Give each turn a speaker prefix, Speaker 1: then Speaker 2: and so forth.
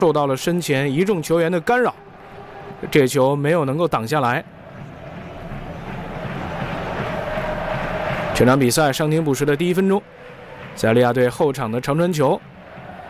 Speaker 1: 受到了身前一众球员的干扰，这球没有能够挡下来。这场比赛伤停补时的第1分钟，塞利亚队后场的长传球